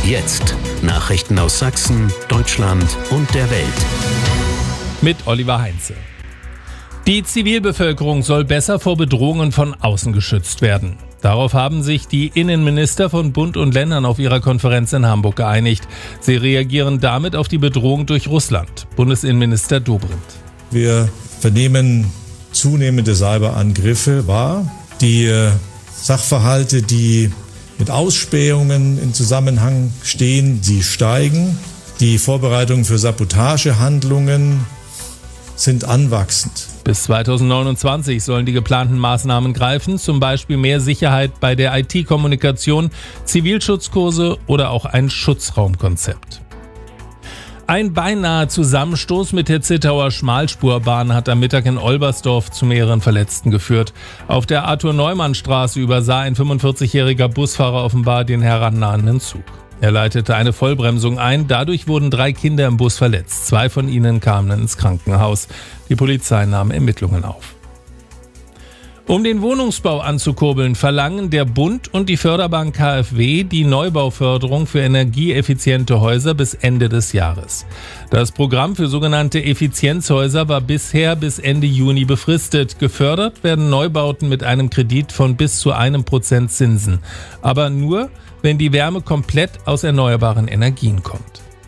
jetzt Nachrichten aus Sachsen, Deutschland und der Welt. Mit Oliver Heinze. Die Zivilbevölkerung soll besser vor Bedrohungen von außen geschützt werden. Darauf haben sich die Innenminister von Bund und Ländern auf ihrer Konferenz in Hamburg geeinigt. Sie reagieren damit auf die Bedrohung durch Russland. Bundesinnenminister Dobrindt. Wir vernehmen zunehmende Cyberangriffe wahr. Die Sachverhalte, die mit Ausspähungen in Zusammenhang stehen, sie steigen. Die Vorbereitungen für Sabotagehandlungen sind anwachsend. Bis 2029 sollen die geplanten Maßnahmen greifen, zum Beispiel mehr Sicherheit bei der IT-Kommunikation, Zivilschutzkurse oder auch ein Schutzraumkonzept. Ein beinahe Zusammenstoß mit der Zittauer Schmalspurbahn hat am Mittag in Olbersdorf zu mehreren Verletzten geführt. Auf der Arthur-Neumann-Straße übersah ein 45-jähriger Busfahrer offenbar den herannahenden Zug. Er leitete eine Vollbremsung ein, dadurch wurden 3 Kinder im Bus verletzt. 2 von ihnen kamen ins Krankenhaus. Die Polizei nahm Ermittlungen auf. Um den Wohnungsbau anzukurbeln, verlangen der Bund und die Förderbank KfW die Neubauförderung für energieeffiziente Häuser bis Ende des Jahres. Das Programm für sogenannte Effizienzhäuser war bisher bis Ende Juni befristet. Gefördert werden Neubauten mit einem Kredit von bis zu 1% Zinsen. Aber nur, wenn die Wärme komplett aus erneuerbaren Energien kommt.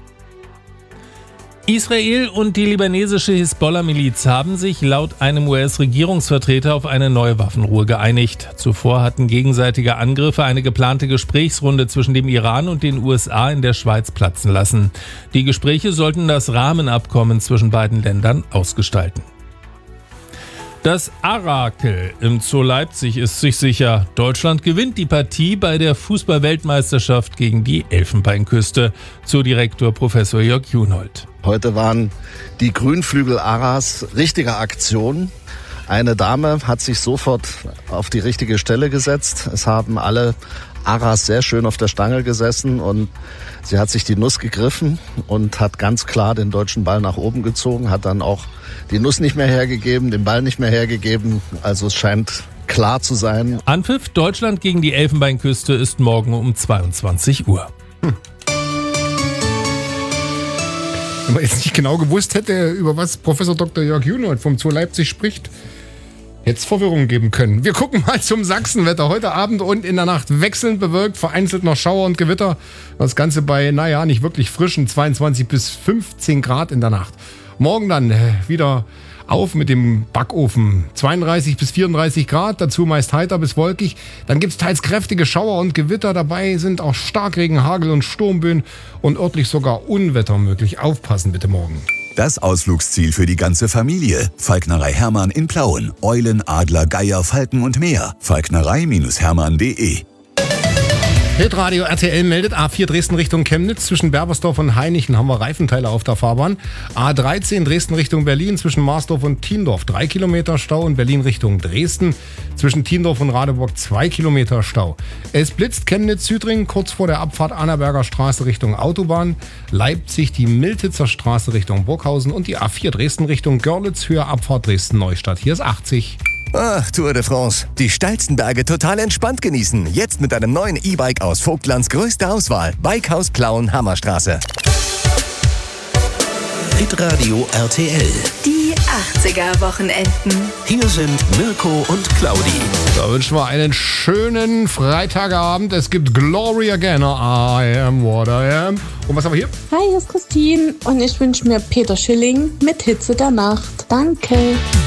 Israel und die libanesische Hisbollah-Miliz haben sich laut einem US-Regierungsvertreter auf eine neue Waffenruhe geeinigt. Zuvor hatten gegenseitige Angriffe eine geplante Gesprächsrunde zwischen dem Iran und den USA in der Schweiz platzen lassen. Die Gespräche sollten das Rahmenabkommen zwischen beiden Ländern ausgestalten. Das Orakel im Zoo Leipzig ist sich sicher. Deutschland gewinnt die Partie bei der Fußball-Weltmeisterschaft gegen die Elfenbeinküste. Zoodirektor Professor Jörg Junold. Heute waren die Grünflügel-Aras richtige Aktion. Eine Dame hat sich sofort auf die richtige Stelle gesetzt. Es haben alle Aras sehr schön auf der Stange gesessen und sie hat sich die Nuss gegriffen und hat ganz klar den deutschen Ball nach oben gezogen, hat dann auch die Nuss nicht mehr hergegeben, den Ball nicht mehr hergegeben. Also es scheint klar zu sein. Anpfiff Deutschland gegen die Elfenbeinküste ist morgen um 22 Uhr. Wenn man jetzt nicht genau gewusst hätte, über was Professor Dr. Jörg Junold vom Zoo Leipzig spricht, hätte es Verwirrung geben können. Wir gucken mal zum Sachsenwetter. Heute Abend und in der Nacht wechselnd bewölkt, vereinzelt noch Schauer und Gewitter. Das Ganze bei, nicht wirklich frischen 22 bis 15 Grad in der Nacht. Morgen dann wieder auf mit dem Backofen. 32 bis 34 Grad, dazu meist heiter bis wolkig. Dann gibt es teils kräftige Schauer und Gewitter. Dabei sind auch Starkregen, Hagel und Sturmböen und örtlich sogar Unwetter möglich. Aufpassen bitte morgen. Das Ausflugsziel für die ganze Familie. Falknerei Hermann in Plauen. Eulen, Adler, Geier, Falken und mehr. Falknerei-hermann.de. Hitradio RTL meldet, A4 Dresden Richtung Chemnitz, zwischen Berbersdorf und Hainichen haben wir Reifenteile auf der Fahrbahn. A13 Dresden Richtung Berlin, zwischen Marsdorf und Thiendorf 3 Kilometer Stau und Berlin Richtung Dresden, zwischen Thiendorf und Radeburg 2 Kilometer Stau. Es blitzt Chemnitz-Südring, kurz vor der Abfahrt Annaberger Straße Richtung Autobahn, Leipzig die Miltitzer Straße Richtung Burghausen und die A4 Dresden Richtung Görlitz, Höhe Abfahrt Dresden-Neustadt. Hier ist 80. Ach, Tour de France. Die steilsten Berge total entspannt genießen. Jetzt mit einem neuen E-Bike aus Vogtlands größter Auswahl. Bikehaus Plauen, Hammerstraße. Hitradio RTL. Die 80er-Wochenenden. Hier sind Mirko und Claudi. Da wünschen wir einen schönen Freitagabend. Es gibt Glory Again. I am what I am. Und was haben wir hier? Hi, hier ist Christine und ich wünsche mir Peter Schilling mit Hitze der Nacht. Danke.